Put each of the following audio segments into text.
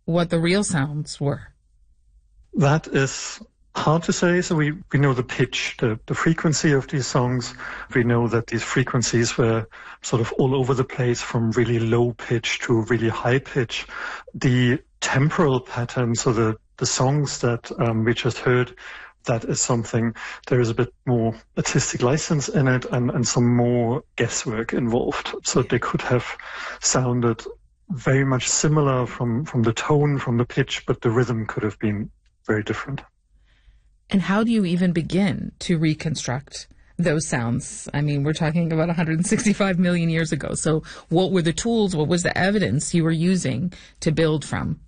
what the real sounds were? That is hard to say. So we know the pitch, the frequency of these songs. We know that these frequencies were sort of all over the place, from really low pitch to really high pitch. The temporal pattern, so the songs that we just heard, that is something, there is a bit more artistic license in it and some more guesswork involved. So they could have sounded very much similar from the tone, from the pitch, but the rhythm could have been very different. And how do you even begin to reconstruct those sounds? I mean, we're talking about 165 million years ago. So what were the tools, what was the evidence you were using to build from?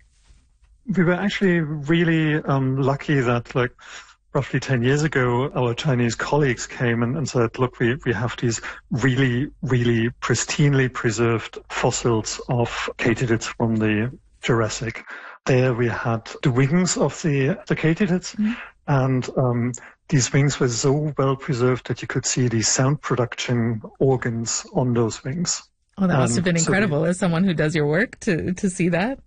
We were actually really lucky that, like, roughly 10 years ago, our Chinese colleagues came and said, look, we have these really, really pristinely preserved fossils of katydids from the Jurassic. There we had the wings of the katydids, and these wings were so well preserved that you could see the sound production organs on those wings. Oh, that must have been incredible as someone who does your work to see that.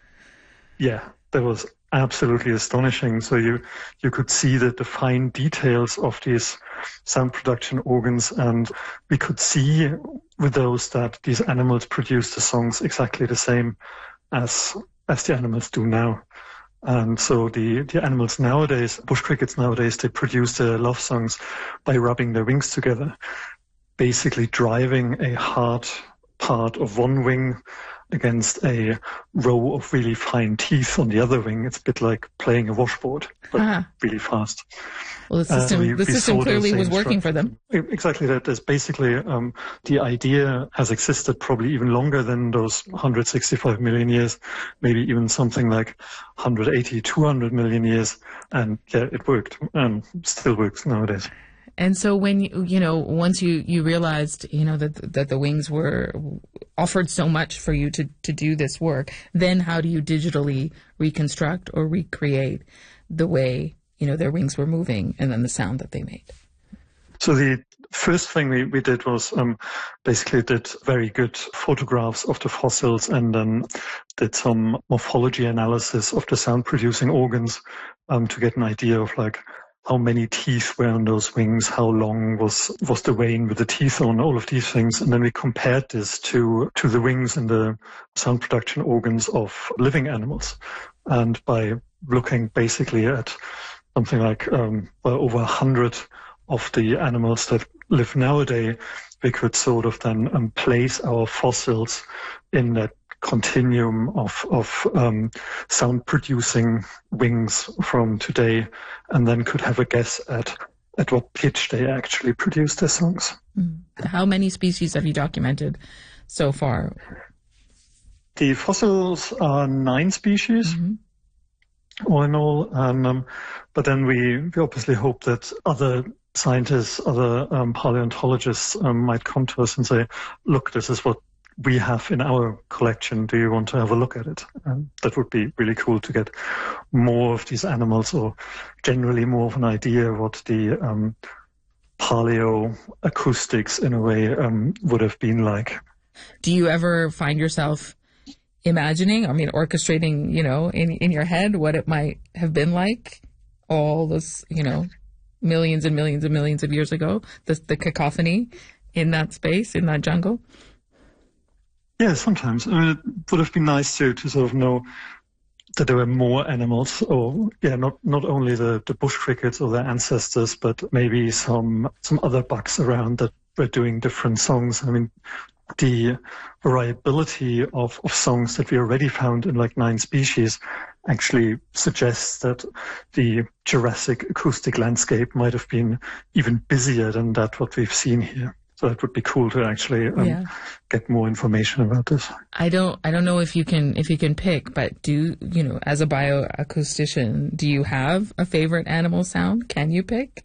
Yeah, that was absolutely astonishing. So you could see the fine details of these sound production organs, and we could see with those that these animals produced the songs exactly the same as the animals do now. And so the animals nowadays, bush crickets nowadays, they produce their love songs by rubbing their wings together, basically driving a hard part of one wing against a row of really fine teeth on the other wing. It's a bit like playing a washboard, but really fast. Well, the system clearly was working for them. Exactly that. There's basically the idea has existed probably even longer than those 165 million years, maybe even something like 180, 200 million years. And yeah, it worked and still works nowadays. And so when, once you realized, that the wings were offered so much for you to do this work, then how do you digitally reconstruct or recreate the way, their wings were moving and then the sound that they made? So the first thing we did was basically did very good photographs of the fossils and then did some morphology analysis of the sound producing organs to get an idea of like how many teeth were on those wings, how long was the vein with the teeth on, all of these things. And then we compared this to the wings and the sound production organs of living animals. And by looking basically at something like over 100 of the animals that live nowadays, we could sort of then place our fossils in that continuum of sound producing wings from today, and then could have a guess at what pitch they actually produce their songs. How many species have you documented so far? The fossils are 9 species. All in all, but then we obviously hope that other scientists, other paleontologists might come to us and say, look, this is what we have in our collection. Do you want to have a look at it? That would be really cool to get more of these animals, or generally more of an idea of what the paleoacoustics in a way would have been like. Do you ever find yourself imagining, orchestrating, in your head what it might have been like all those, millions and millions and millions of years ago, the cacophony in that space, in that jungle? Yeah, sometimes. It would have been nice to sort of know that there were more animals, or not only the bush crickets or their ancestors, but maybe some other bugs around that were doing different songs. The variability of songs that we already found in like 9 species actually suggests that the Jurassic acoustic landscape might have been even busier than that what we've seen here. So that would be cool to actually get more information about this. I don't know if you can pick, but as a bioacoustician, do you have a favorite animal sound? Can you pick?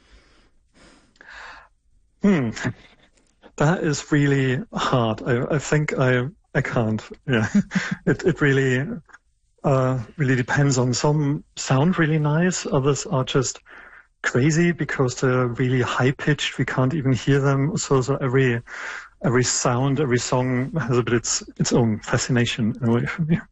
That is really hard. I think I can't. Yeah, it really depends on. Some sound really nice. Others are just crazy because they're really high pitched. We can't even hear them. So every sound, every song has a bit its own fascination in a way for me.